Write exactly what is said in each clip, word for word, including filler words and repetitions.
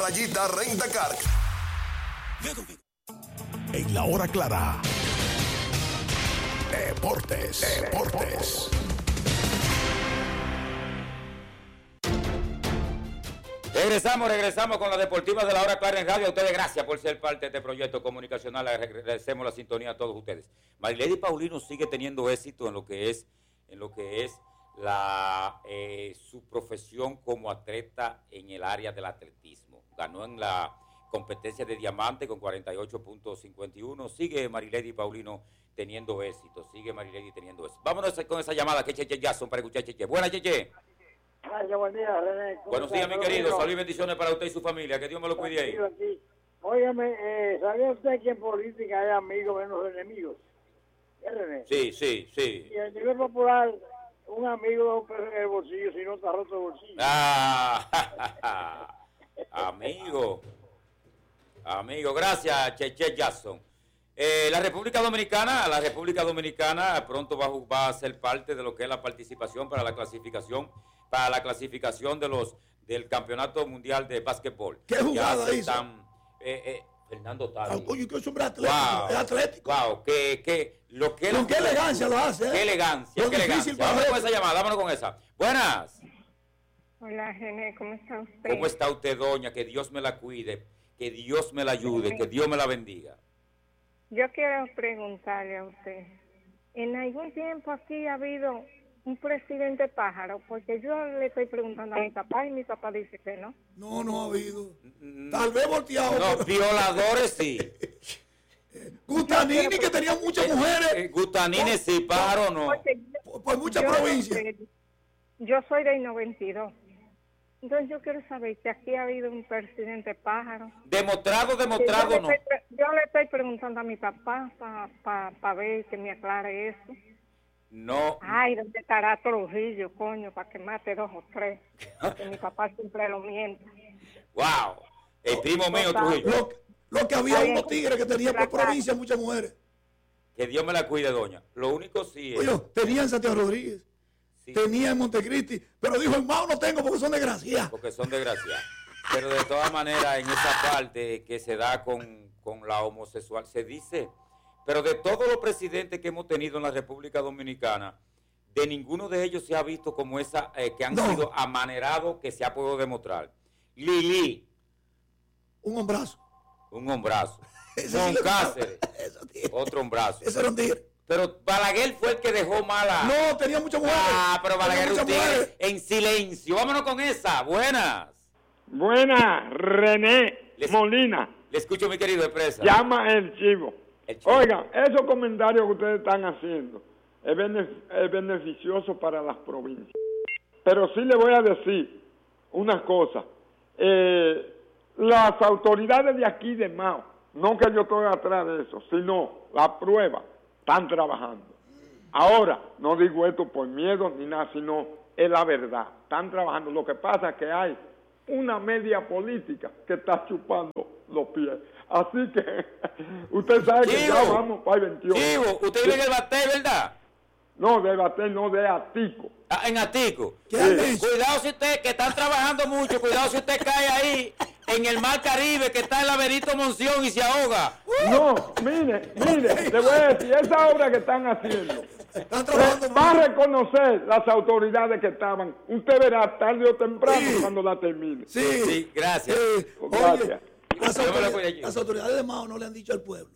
Rayita Rentacar. En la hora clara. Deportes. Deportes. Regresamos, regresamos con la Deportiva de la Hora Clara en Radio. A ustedes gracias por ser parte de este proyecto comunicacional. Agradecemos la sintonía a todos ustedes. Marilady Paulino sigue teniendo éxito en lo que es, en lo que es la eh, su profesión como atleta en el área del atletismo. Ganó en la competencia de diamante con cuarenta y ocho punto cincuenta y uno. Sigue Marilady Paulino teniendo éxito. Sigue Marilady teniendo éxito. Vámonos con esa llamada que es Cheche Jackson para escuchar Cheche. Buenas, Cheche. Ay, buen día, René. Buenos días, mi querido. Salud y bendiciones para usted y su familia. Que Dios me lo cuide ahí. Aquí. Óigame, eh, ¿sabía usted que en política hay amigos menos enemigos? ¿Eh, René? Sí, sí, sí. Y a nivel popular, un amigo da un peso en el bolsillo si no está roto el bolsillo. Ah, amigo. Amigo, gracias, Cheche Jackson. Eh, la República Dominicana, la República Dominicana pronto va a, va a ser parte de lo que es la participación para la clasificación, para la clasificación de los del Campeonato Mundial de Básquetbol. ¿Qué jugada hizo? Están, eh, eh, Fernando Tati. Ah, coño, que es hombre atlético, Wow, es atlético. Wow, que, que, lo que Con qué elegancia lo hace, ¿eh? Qué elegancia, Lo qué difícil elegancia. para Vámonos ver. con esa llamada, vámonos con esa. Buenas. Hola, René, ¿cómo está usted? ¿Cómo está usted, doña? Que Dios me la cuide, que Dios me la ayude, que Dios me la bendiga. Yo quiero preguntarle a usted, ¿en algún tiempo aquí ha habido un presidente pájaro? Porque yo le estoy preguntando a mi papá y mi papá dice que no. No, no ha habido. Tal vez volteado. No, pero- violadores sí. Gutanini, que tenía muchas mujeres. Eh, Gutanines sí, pájaro no. Porque Por, por muchas yo, provincias. eh, yo soy del noventa y dos. Entonces yo quiero saber si aquí ha habido un presidente pájaro. Demostrado, Yo demostrado le no. estoy pre- Yo le estoy preguntando a mi papá para pa, pa ver que me aclare eso. No. Ay, ¿dónde estará Trujillo, coño, para que mate dos o tres? Porque mi papá siempre lo miente. Wow. El primo mío, Trujillo. Lo, lo que había Está bien. unos tigres que tenían por Claro. provincia muchas mujeres. Que Dios me la cuide, doña. Lo único sí es. Oye, tenía en Santiago Rodríguez, sí, tenía en Montecristi, pero dijo, hermano, no tengo porque son desgraciados. porque son desgraciados. Pero de todas maneras, en esa parte que se da con, con la homosexual, se dice, pero de todos los presidentes que hemos tenido en la República Dominicana, de ninguno de ellos se ha visto como esa, eh, que han No. sido amanerados, que se ha podido demostrar. Lili, Un hombrazo. un hombrazo. Ese sí Don le- Cáceres, Ese tigre. otro hombrazo. Ese era un tigre. Pero Balaguer fue el que dejó mala. No, tenía muchas mujeres. Ah, pero Balaguer Tenía es un muchas tigre mujeres. en silencio. Vámonos con esa. Buenas. Buena, René Les- Molina, Le escucho, mi querido empresa. llama el chivo. El chivo. Oigan, esos comentarios que ustedes están haciendo es, benef- es beneficioso para las provincias. Pero sí le voy a decir una cosa. Eh, las autoridades de aquí de Mao, no que yo estoy atrás de eso, sino la prueba, están trabajando. Ahora, no digo esto por miedo ni nada, sino es la verdad. Están trabajando. Lo que pasa es que hay una media política que está chupando los pies. Así que usted sabe que Chivo. ya vamos para el veintiocho. Chivo, usted vive en el Baté, ¿verdad? No, de Batel, no de Atico. Ah, en Atico. ¿Qué han hecho? Cuidado si usted, que están trabajando mucho, cuidado si usted cae ahí en el Mar Caribe, que está en la Benito Monción y se ahoga. No, mire, mire, le voy a decir, esa obra que están haciendo, Están trabajando eh, va a mucho. reconocer las autoridades que estaban. Usted verá tarde o temprano Sí. cuando la termine. Sí, Sí, gracias. Eh, Gracias. oye, las, Yo me la autoridades, cuidé yo. las autoridades de Mao no le han dicho al pueblo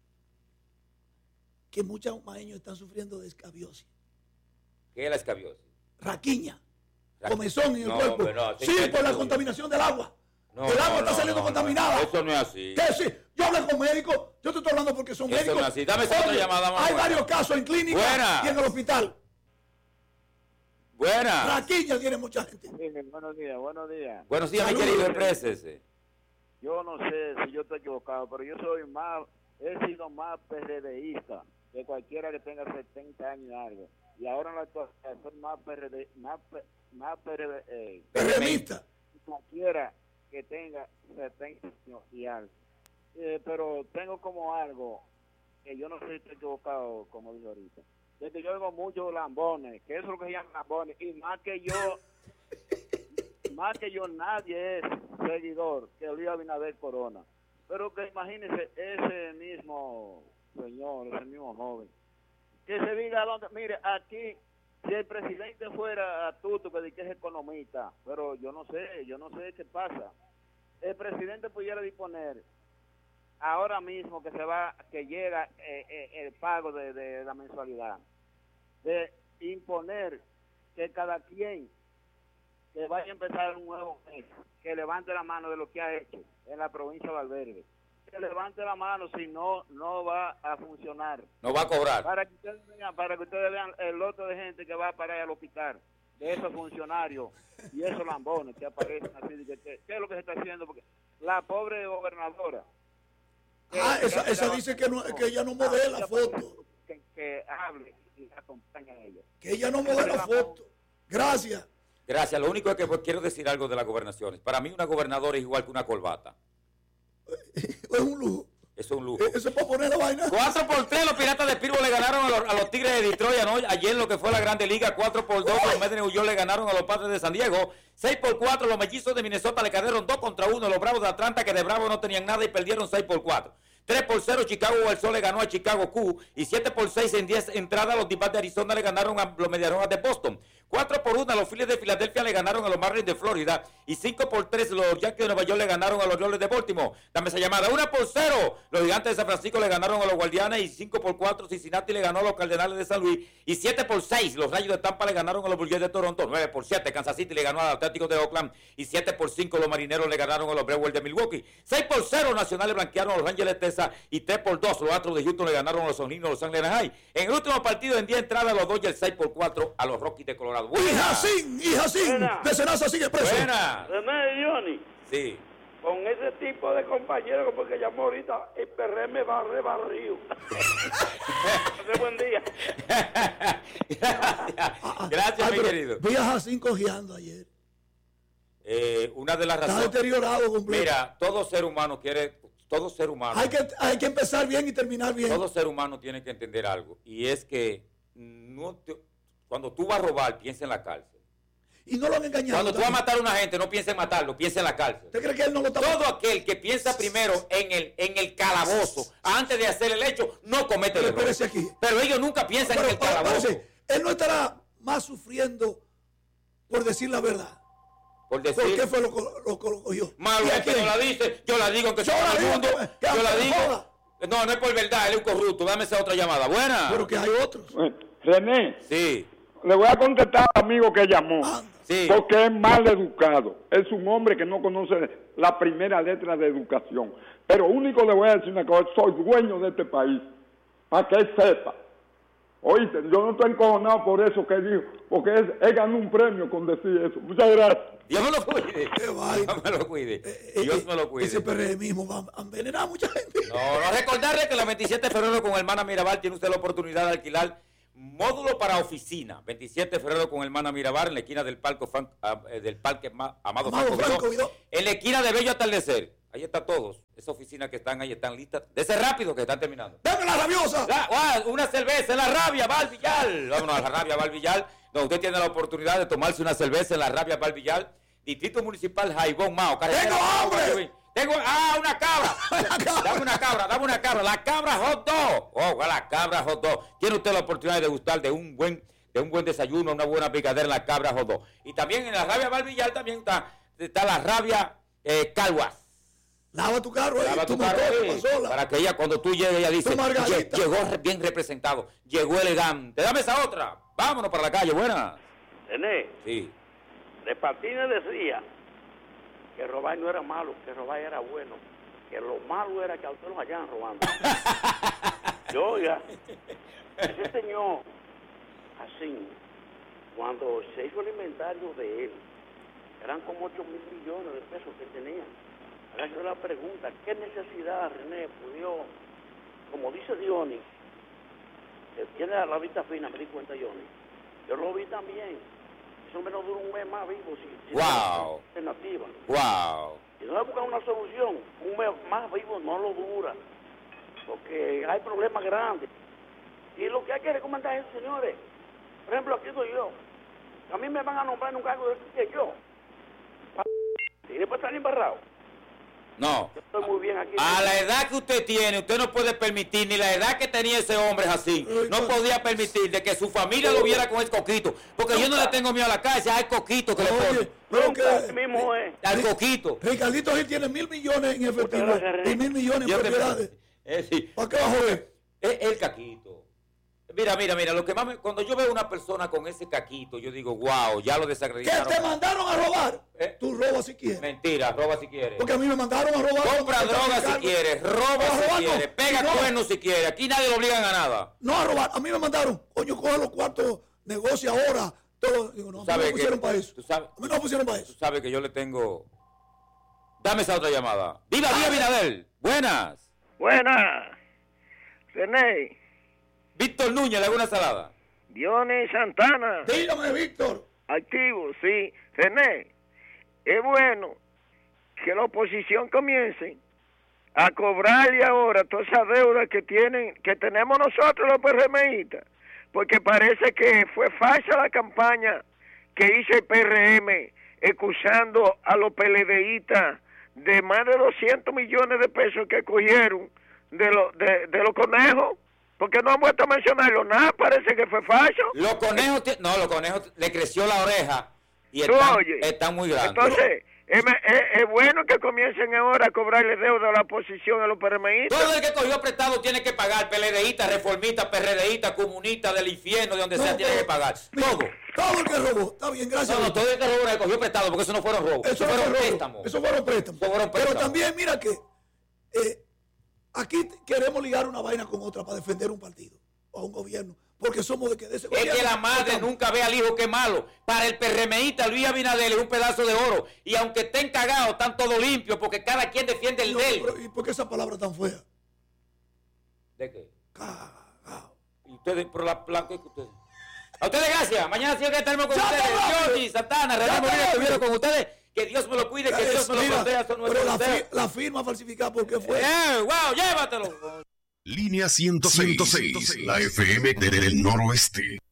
que muchos maeños están sufriendo de escabiosis, ¿Qué es la escabiosis? raquiña, Ra- comezón en el No, cuerpo. hombre, no, sí, sí, por la sí. contaminación del agua. No, el agua no, está no, saliendo no, contaminada. no, eso no es así. ¿Qué sí? Yo hablé con médicos, yo te estoy hablando porque son Eso médicos. no es así. Dame esa otra Oye, llamada, vamos hay a ver. varios casos en clínica Buena. y en el hospital. Buenas. Raquiña tiene mucha gente. Sí, buenos días, buenos días. Buenos días, mi Saludos. querido, emprésese. Yo no sé si yo estoy equivocado, pero yo soy más, he sido más PRDista que cualquiera que tenga setenta años y algo. Y ahora en la actualidad soy más PRD, más, P- más PRD, eh, Perremista. cualquiera que tenga setenta años y algo. Eh, pero tengo como algo que yo no sé si estoy equivocado, como dije ahorita. De que yo oigo muchos lambones, que eso es lo que se llama lambones, y más que yo, más que yo, nadie es seguidor que Luis Abinader Corona. Pero que imagínense ese mismo señor, ese mismo joven, que se diga dónde, mire, aquí, si el presidente fuera astuto, que es economista, pero yo no sé, yo no sé qué pasa. El presidente pudiera disponer ahora mismo que se va, que llega eh, eh, el pago de, de la mensualidad, de imponer que cada quien que vaya a empezar un nuevo mes, que levante la mano de lo que ha hecho en la provincia de Valverde, que levante la mano, si no, no va a funcionar. No va a cobrar. Para que ustedes vean, para que ustedes vean el lote de gente que va para allá al hospital, de esos funcionarios y esos lambones que aparecen así, que, que, ¿qué es lo que se está haciendo? Porque la pobre gobernadora... Que, ah, esa, que esa dice que, no, que ella no modela ah, foto. Que, que hable y acompañe a ella. Que ella no modela foto. Gracias. Gracias. Lo único es que pues, quiero decir algo de las gobernaciones. Para mí una gobernadora es igual que una corbata. Es un lujo. Eso es un lujo. Eso es para poner la vaina. cuatro por tres los Piratas de Pittsburgh le ganaron a los, a los Tigres de Detroit, ¿no? Ayer lo que fue la Grande Liga. Cuatro por dos los Mets de New York le ganaron a los Padres de San Diego. seis por cuatro los Mellizos de Minnesota le cayeron dos contra uno. Los Bravos de Atlanta, que de Bravo no tenían nada y perdieron seis por cuatro. tres por cero Chicago el Sol le ganó a Chicago Q. Y siete por seis en diez entradas los Diamondbacks de Arizona le ganaron a los Mediarrojas de Boston. cuatro por uno los Phillies de Filadelfia le ganaron a los Marlins de Florida. Y cinco por tres los Yankees de Nueva York le ganaron a los Orioles de Baltimore. Dame esa llamada. uno por cero los Gigantes de San Francisco le ganaron a los Guardianes. Y cinco por cuatro Cincinnati le ganó a los Cardenales de San Luis. Y siete por seis los Rayos de Tampa le ganaron a los Blue Jays de Toronto. nueve por siete Kansas City le ganó a los Atléticos de Oakland. Y siete por cinco los Marineros le ganaron a los Brewers de Milwaukee. seis por cero Nacionales blanquearon a los Rangers de Texas. Y tres por dos los Astros de Houston le ganaron a los Soninos de Los Ángeles High. En el último partido en diez entradas los Dodgers seis por cuatro a los Rockies de Colorado. Y Jacín, y Jacín, de Senasa sigue preso. Buena. René y Johnny. Sí. Con ese tipo de compañeros, porque llamó ahorita, el P R M barre barrio. Buen día. Gracias, Gracias Ay, mi querido. Vi a Jacín cojeando ayer. Eh, una de las razones. Está deteriorado completo. Mira, todo ser humano quiere, todo ser humano. Hay que, hay que empezar bien y terminar bien. Todo ser humano tiene que entender algo. Y es que no te, cuando tú vas a robar, piensa en la cárcel. Y no lo han engañado. Cuando tú vas a matar a una gente, no piensa en matarlo, piensa en la cárcel. ¿Usted cree que él no lo está Todo aquel que piensa primero en el, en el calabozo, antes de hacer el hecho, no comete el error. Aquí. Pero ellos nunca piensan Pero, en el calabozo. Parece, él no estará más sufriendo por decir la verdad. Por, decir, ¿Por qué fue lo que lo cogió? Malo es que no la dice, yo la digo aunque yo sea todo el mundo. Que, yo la digo. Joda. No, no es por verdad, él es un corrupto. Dame esa otra llamada. Buena. Pero que hay otros. Bueno, René. Sí. Le voy a contestar al amigo que llamó. Ah, sí. Porque es mal educado. Es un hombre que no conoce la primera letra de educación. Pero único le voy a decir una cosa. Soy dueño de este país. Para que él sepa. Oíste, yo no estoy encojonado por eso que dijo. Porque él, él ganó un premio con decir eso. Muchas gracias. Dios me lo cuide. Qué vaina. Dios me lo cuide. Eh, Dios eh, me lo cuide. Ese P R M mismo va a envenenar a mucha gente. No, no recordarle que la veintisiete de febrero con Hermana Mirabal tiene usted la oportunidad de alquilar módulo para oficina. veintisiete de febrero con Hermana Mirabal en la esquina del Parque, Fan, uh, del parque Amado, Amado Franco, Franco Vidó, Vidó. en la esquina de Bello Atardecer. Ahí están todos. Esas oficinas que están ahí están listas. Dese rápido que están terminando. ¡Dame la rabiosa! La, ah, una cerveza en la rabia, va al Villal. Vámonos a la rabia, va al Villal. Donde usted tiene la oportunidad de tomarse una cerveza en la rabia, va al Villal. Distrito Municipal Jaibón Mao. ¡Tengo hambre! Tengo, ah, una cabra. Dame una cabra, dame una cabra. La cabra hot dog. Oh, la cabra hot dog. Tiene usted la oportunidad de degustar de un buen, de un buen desayuno, una buena picadera en la cabra hot dog. Y también en la rabia Valvillal también está, está la rabia eh, Calguas. Lava tu carro ahí, Lava tu tu carro motor, ahí, sola. para que ella cuando tú llegues ella dice, "Lle- llegó bien representado, llegó elegante. Dame esa otra. Vámonos para la calle, buena. René, Sí. de Martínez decía que robar no era malo, que robar era bueno, que lo malo era que a usted los hayan robando. Yo, oiga, ese señor, así, cuando se hizo el inventario de él, eran como ocho mil millones de pesos que tenía. Ahora yo la pregunta, ¿qué necesidad, René, pudió, como dice Diony, que tiene la vista fina, me di cuenta, Diony, yo lo vi también. Eso menos dura un mes más vivo, si, si Wow. no hay alternativa. Wow. Si no le buscan una solución, un mes más vivo no lo dura, porque hay problemas grandes. Y lo que hay que recomendar es, señores, por ejemplo, aquí soy yo, a mí me van a nombrar en un cargo de que yo, Y después están embarrados. No. Yo estoy muy bien aquí. A la edad que usted tiene, usted no puede permitir, ni la edad que tenía ese hombre así, no podía permitir de que su familia lo viera con el coquito. Porque yo no le tengo miedo a la calle, al coquito que le pone. Oye, pero Nunca que mismo es. Al coquito. Ricardito Gil tiene mil millones en efectivo y mil millones en Yo te- propiedades. Eh, sí. ¿Para qué va a joder? Es el caquito. Mira, mira, mira, lo que más me- cuando yo veo una persona con ese caquito, yo digo, wow, ya lo Que desacreditaron. te mandaron a robar. Eh. Tú robas si quieres. Mentira, roba si quieres. Porque a mí me mandaron a robar. Compra Cuando droga me si cargo. quieres, roba A si robar no. quieres, pega No. cuernos si quieres. Aquí nadie lo obligan a nada. No a robar. A mí me mandaron. Coño, coge los cuartos, negocia ahora. Todo. Digo, no, a mí no sabes me pusieron que- para eso. tú sabes- A mí no me pusieron para Tú eso. sabes que yo le tengo... Dame esa otra llamada. ¡Viva, viva, Abinadel! Buenas. Buenas, René, Víctor Núñez, le hago una salada. Dionis Santana, Dígame, Víctor. activo, sí. René, es bueno que la oposición comience a cobrarle ahora toda esa deuda que tienen, que tenemos nosotros los PRMistas, porque parece que fue falsa la campaña que hizo el P R M excusando a los PLDistas de más de doscientos millones de pesos que cogieron de, lo, de, de los conejos, porque no han vuelto a mencionarlo nada, parece que fue falso. Los conejos... ti- No, los conejos le creció la oreja y Tú están, oyes. están muy grandes. Entonces, es, es, es bueno que comiencen ahora a cobrarle deuda a la oposición, a los PRMistas. Todo el que cogió prestado tiene que pagar. PLDista, reformista, PRDista, comunista, del infierno, de donde No, sea, tiene todo. que pagar. Mira, Todo. Todo el que robó. Está bien, gracias. No, no, Víctor. todo el que robó le cogió prestado, porque eso no fueron robos. Eso, Eso no fueron fue robo. préstamos. Eso fueron préstamos. Eso fueron Pero préstamos. también, mira que eh, aquí queremos ligar una vaina con otra para defender un partido o a un gobierno. Porque somos de que de ese Es gobierno. que la madre estamos. nunca ve al hijo que es malo. Para el PRMista, Luis Abinadel es un pedazo de oro. Y aunque estén cagados, están todos limpios, porque cada quien defiende el No, de él. pero, ¿y por qué esa palabra tan fea? ¿De qué? Cagao. Y ustedes, por la plan que ustedes. A ustedes gracias. Mañana sí que estaremos con Ya ustedes. está rápido. Giorgi, Santana, René Ya está Molina rápido. estuvieron con ustedes. Que Dios me lo cuide, que Dios me lo Mira, proteja. Son pero nuestros la, deseos. fi- la firma falsificada, ¿por qué fue? ¡Eh, wow! ¡Llévatelo! Línea ciento seis, la F M del noroeste.